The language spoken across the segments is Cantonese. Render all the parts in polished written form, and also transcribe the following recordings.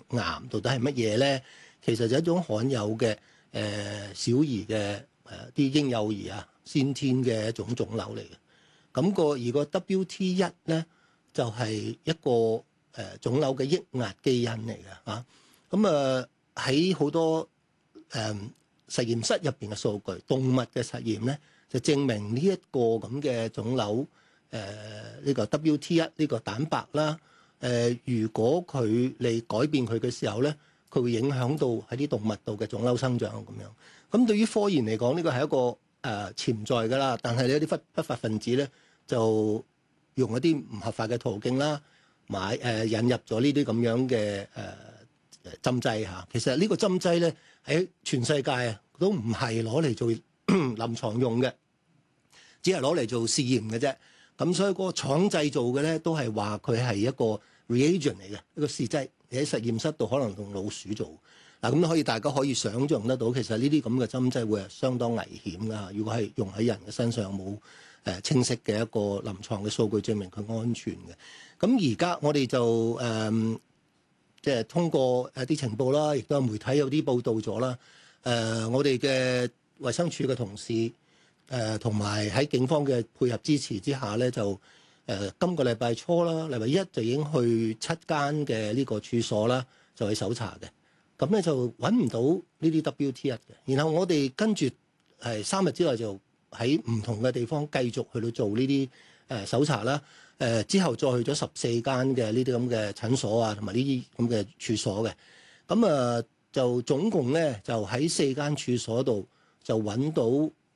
癌到底係乜嘢咧？其實就係一種罕有嘅小兒嘅啲嬰幼兒啊先天嘅一種腫瘤嚟嘅。咁而個 WT1 咧就係一個腫瘤嘅抑壓基因嚟嘅嚇。咁喺好多實驗室入邊嘅數據，動物嘅實驗咧就證明呢一個咁嘅腫瘤呢個 WT1 呢個蛋白啦，如果你改變佢嘅時候咧，佢會影響到喺啲動物度嘅腫瘤生長咁樣。咁對於科研嚟講，呢個係一個潛在㗎啦，但係呢啲不法分子咧就用一啲唔合法嘅途徑啦，引入咗呢啲咁樣嘅針劑嚇。其實呢個針劑咧喺全世界啊都唔係攞嚟做臨床用嘅，只係攞嚟做試驗嘅啫。咁所以嗰個廠製造嘅咧都係話佢係一個 reagent 嚟嘅，一個試劑。你喺實驗室度可能同老鼠做嗱，咁大家可以想像得到，其實呢啲咁嘅針劑會係相當危險㗎。如果係用喺人嘅身上，冇清晰嘅一個臨床嘅數據證明佢安全嘅。咁而家我哋就即係通過啲情報啦，亦都有媒體有啲報道咗啦。我哋嘅衛生署嘅同事同埋喺警方嘅配合支持之下咧，就今個禮拜初啦，禮拜一就已經去7間嘅呢個處所啦，就去搜查嘅。咁咧就揾唔到呢啲 WT1 嘅。然後我哋跟住3日之內就喺唔同嘅地方繼續去到做呢啲搜查啦。之後再去咗14間嘅呢啲咁嘅診所啊，同埋呢啲咁嘅處所嘅。咁就總共咧就喺4間處所度就揾到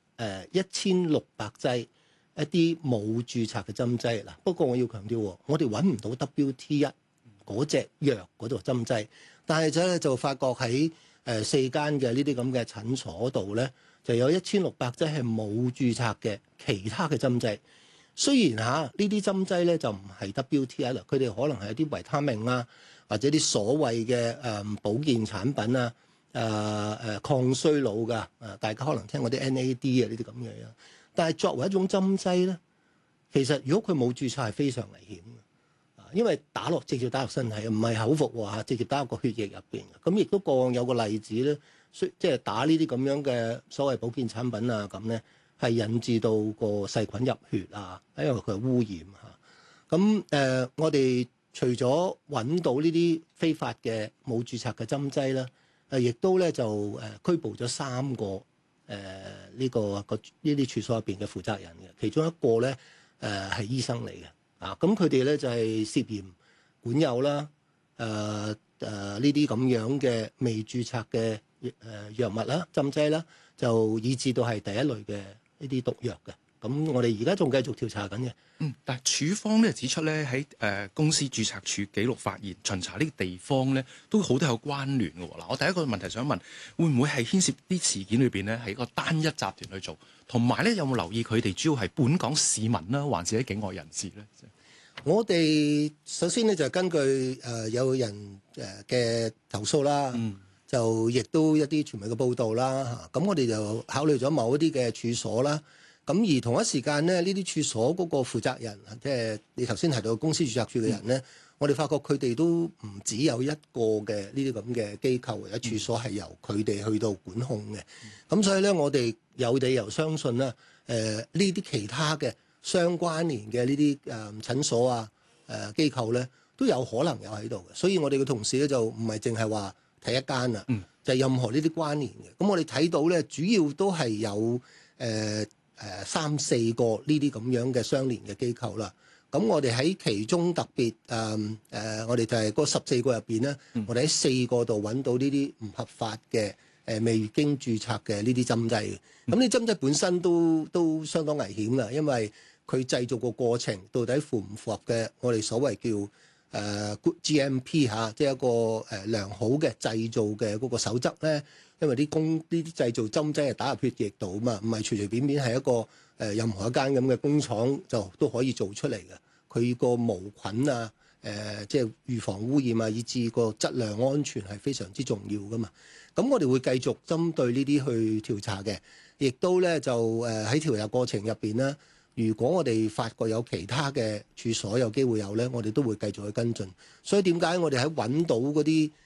1600劑一啲冇註冊嘅針劑嗱。不過我要強調，我哋揾唔到 WT1 嗰隻藥嗰度針劑，但係咧就發覺喺4間嘅呢啲咁嘅診所度咧，就有1600劑係冇註冊嘅其他嘅針劑。雖然呢啲針劑咧就唔係 WT1 啦，佢哋可能係一啲維他命啊，或者啲所謂嘅保健產品啊，抗衰老㗎，大家可能聽過啲 NAD 啊呢啲咁嘅嘢。但係作為一種針劑咧，其實如果佢冇註冊係非常危險嘅，因為直接打落身體，唔係口服喎，直接打入個血液入邊嘅。咁亦都過往有個例子咧，即係打呢啲咁樣嘅所謂保健產品啊咁咧，係引致到個細菌入血啊，因為佢係污染嚇。咁我哋除咗揾到呢啲非法嘅冇註冊嘅針劑啦，亦都咧就拘捕咗3個呢啲處所入邊嘅負責人嘅，其中一個咧係醫生嚟嘅啊。咁佢哋咧就係涉嫌管有啦，呢啲咁樣嘅未註冊嘅藥物啦、針劑啦，就以至到係第一類嘅呢啲毒藥嘅。咁我哋而家仲繼續調查緊嘅。 但係處方咧指出咧喺公司註冊處記錄發現巡查呢個地方咧都好多有關聯嘅喎。嗱，我第一個問題想問，會唔會係牽涉啲事件裏邊咧係一個單一集團去做？同埋咧有冇留意佢哋主要係本港市民啦，還是喺境外人士咧？ 我哋首先咧就根據有人嘅投訴啦，就亦都一啲傳媒嘅報道啦嚇。咁我哋就考慮咗某一啲嘅處所啦。咁而同一時間咧，呢啲處所嗰個負責人，即係你頭先提到公司註冊處嘅人咧，我哋發覺佢哋都唔只有一個嘅呢啲咁嘅機構或者處所係由佢哋去到管控嘅。咁所以咧，我哋有理由相信啦，呢啲其他嘅相關聯嘅呢啲診所啊、機構咧，都有可能有喺度嘅。所以我哋嘅同事咧就唔係淨係話睇一間啦，就係任何呢啲關聯嘅。咁我哋睇到咧，主要都係有3-4個呢啲咁樣嘅相連嘅機構啦。咁我哋喺其中特別我哋就係嗰14個入邊咧，我哋喺4個度揾到呢啲唔合法嘅未經註冊嘅呢啲針劑嘅。咁呢針劑本身都相當危險㗎，因為佢製造個過程到底符唔符合嘅我哋所謂叫Good GMP 嚇，即係一個良好嘅製造嘅嗰個守則咧。因為呢啲製造針劑係打入血液度啊嘛，唔係隨隨便便係一個任何一間咁嘅工廠就都可以做出嚟嘅。佢個無菌啊，即係預防污染啊，以至個質量安全係非常之重要噶嘛。咁我哋會繼續針對呢啲去調查嘅，亦都咧就喺調查過程入邊咧，如果我哋發覺有其他嘅處所有機會有咧，我哋都會繼續去跟進。所以點解我哋喺揾到嗰啲